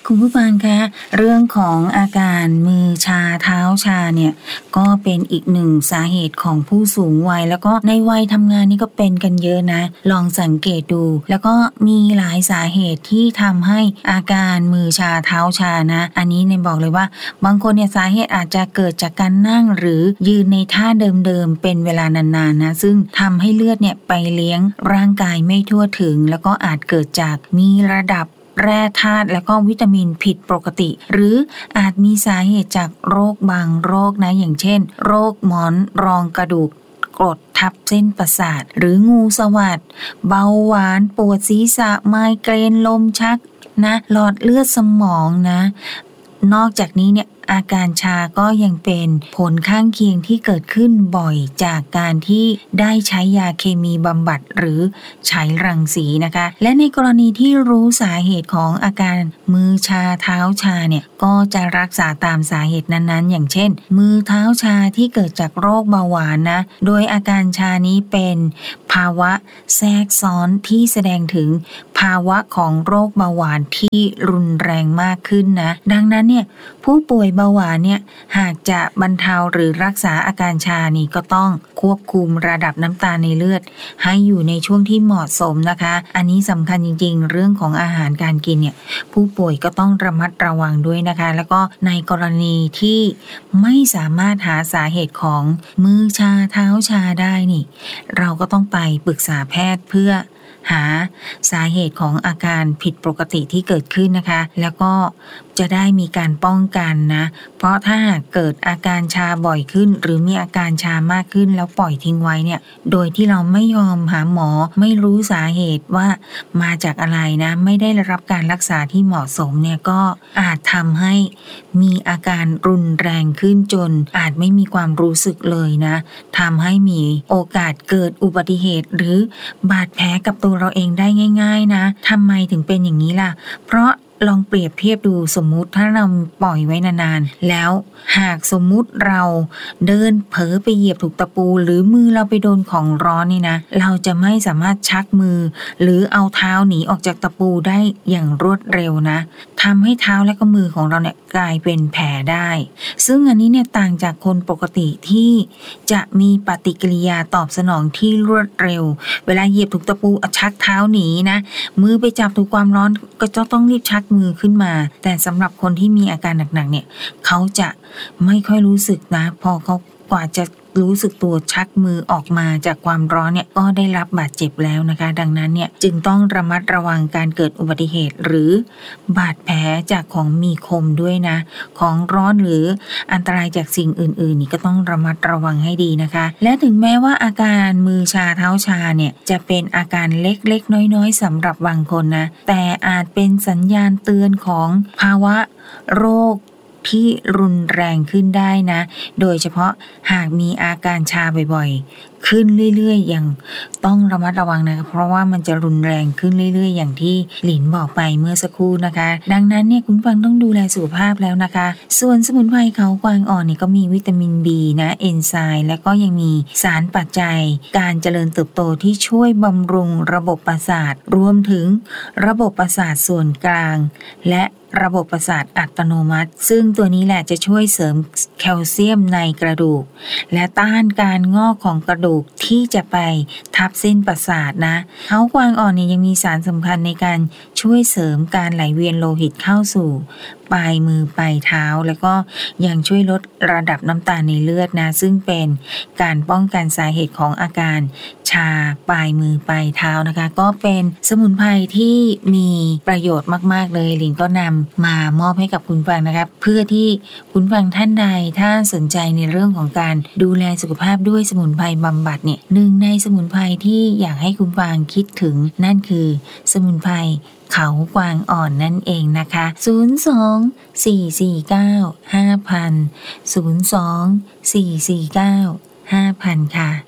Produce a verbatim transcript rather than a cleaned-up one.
คุณผู้ฟังคะเรื่องของอาการมือชาเท้าชาเนี่ยก็เป็นอีกหนึ่งสาเหตุของผู้สูงวัยแล้วก็ในวัยทำงานนี่ก็เป็นกันเยอะนะลองสังเกตดูแล้วก็มีหลายสาเหตุที่ทำให้อาการมือชาเท้าชานะอันนี้เนี่ยบอกเลยว่าบางคนเนี่ยสาเหตุอาจจะเกิดจากการนั่งหรือยืนในท่าเดิมๆเป็นเวลานานๆนะซึ่งทำให้เลือดเนี่ยไปเลี้ยงร่างกายไม่ทั่วถึงแล้วก็อาจเกิดจากมีระดับแร่ธาตุและก็วิตามินผิดปกติหรืออาจมีสาเหตุจากโรคบางโรคนะอย่างเช่นโรคหมอนรองกระดูกกรดทับเส้นประสาทหรืองูสวัสด์เบาหวานปวดศีรษะไมเกรนลมชักนะหลอดเลือดสมองนะนอกจากนี้เนี่ยอาการชาก็ยังเป็นผลข้างเคียงที่เกิดขึ้นบ่อยจากการที่ได้ใช้ยาเคมีบำบัดหรือใช้รังสีนะคะและในกรณีที่รู้สาเหตุของอาการมือชาเท้าชาเนี่ยก็จะรักษาตามสาเหตุนั้นๆอย่างเช่นมือเท้าชาที่เกิดจากโรคเบาหวานนะโดยอาการชานี้เป็นภาวะแทรกซ้อนที่แสดงถึงภาวะของโรคเบาหวานที่รุนแรงมากขึ้นนะดังนั้นเนี่ยผู้ป่วยเบาหวานเนี่ยหากจะบรรเทาหรือรักษาอาการชานี่ก็ต้องควบคุมระดับน้ำตาลในเลือดให้อยู่ในช่วงที่เหมาะสมนะคะอันนี้สำคัญจริงๆเรื่องของอาหารการกินเนี่ยผู้ป่วยก็ต้องระมัดระวังด้วยนะคะแล้วก็ในกรณีที่ไม่สามารถหาสาเหตุของมือชาเท้าชาได้นี่เราก็ต้องไปปรึกษาแพทย์เพื่อหาสาเหตุของอาการผิดปกติที่เกิดขึ้นนะคะแล้วก็จะได้มีการป้องกันนะเพราะถ้าหากเกิดอาการชาบ่อยขึ้นหรือมีอาการชามากขึ้นแล้วปล่อยทิ้งไว้เนี่ยโดยที่เราไม่ยอมหาหมอไม่รู้สาเหตุว่ามาจากอะไรนะไม่ได้รับการรักษาที่เหมาะสมเนี่ยก็อาจทำให้มีอาการรุนแรงขึ้นจนอาจไม่มีความรู้สึกเลยนะทำให้มีโอกาสเกิดอุบัติเหตุหรือบาดแผลกับตัวเราเองได้ง่ายๆนะทำไมถึงเป็นอย่างนี้ล่ะเพราะลองเปรียบเทียบดูสมมุติถ้าเราปล่อยไว้นานๆแล้วหากสมมุติเราเดินเผลอไปเหยียบถูกตะปูหรือมือเราไปโดนของร้อนนี่นะเราจะไม่สามารถชักมือหรือเอาเท้าหนีออกจากตะปูได้อย่างรวดเร็วนะทำให้เท้าและก็มือของเราเนี่ยกลายเป็นแผลได้ซึ่งอันนี้เนี่ยต่างจากคนปกติที่จะมีปฏิกิริยาตอบสนองที่รวดเร็วเวลาเหยียบถูกตะปูชักเท้าหนีนะมือไปจับถูกความร้อนก็จะต้องรีบชักมือขึ้นมาแต่สำหรับคนที่มีอาการหนักๆเนี่ยเขาจะไม่ค่อยรู้สึกนะพอเขากว่าจะรู้สึกตัวชักมือออกมาจากความร้อนเนี่ยก็ได้รับบาดเจ็บแล้วนะคะดังนั้นเนี่ยจึงต้องระมัดระวังการเกิดอุบัติเหตุหรือบาดแผลจากของมีคมด้วยนะของร้อนหรืออันตรายจากสิ่งอื่นๆนี่ก็ต้องระมัดระวังให้ดีนะคะและถึงแม้ว่าอาการมือชาเท้าชาเนี่ยจะเป็นอาการเล็กๆน้อยๆสำหรับบางคนนะแต่อาจเป็นสัญญาณเตือนของภาวะโรคที่รุนแรงขึ้นได้นะโดยเฉพาะหากมีอาการชาบ่อยๆขึ้นเรื่อยๆอย่างต้องระมัดระวังนะเพราะว่ามันจะรุนแรงขึ้นเรื่อยๆอย่างที่หลินบอกไปเมื่อสักครู่นะคะดังนั้นเนี่ยคุณฟังต้องดูแลสุขภาพแล้วนะคะส่วนสมุนไพรเขากวางอ่อนนี่ก็มีวิตามิน B นะเอนไซม์และก็ยังมีสารปัจจัยการเจริญเติบโตที่ช่วยบำรุงระบบประสาทรวมถึงระบบประสาทส่วนกลางและระบบประสาทอัตโนมัติซึ่งตัวนี้แหละจะช่วยเสริมแคลเซียมในกระดูกและต้านการงอกของกระดูกที่จะไปทับเส้นประสาทนะเขากวางอ่อนเนี่ยยังมีสารสำคัญในการช่วยเสริมการไหลเวียนโลหิตเข้าสู่ปลายมือปลายเท้าแล้วก็ยังช่วยลดระดับน้ำตาลในเลือดนะซึ่งเป็นการป้องกันสาเหตุของอาการชาปลายมือปลายเท้านะคะก็เป็นสมุนไพรที่มีประโยชน์มากๆเลยหลิงก็นำมามอบให้กับคุณฟังนะครับเพื่อที่คุณฟังท่านใดถ้าสนใจในเรื่องของการดูแลสุขภาพด้วยสมุนไพรบำบัดเนี่ยหนึ่งในสมุนไพรที่อยากให้คุณฟังคิดถึงนั่นคือสมุนไพรเขากวางอ่อนนั่นเองนะคะศูนย์ สอง สี่ สี่ เก้า ห้า ศูนย์ ศูนย์ ศูนย์ สอง สี่ สี่ เก้า ห้า ศูนย์ ศูนย์ค่ะ